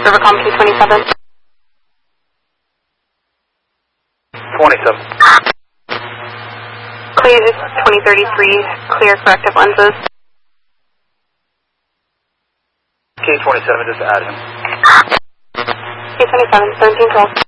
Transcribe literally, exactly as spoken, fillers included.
Rivercom K twenty-seven. twenty-seven. Clear twenty thirty-three, clear corrective lenses. K twenty-seven, just add him. K twenty-seven, seventeen twelve.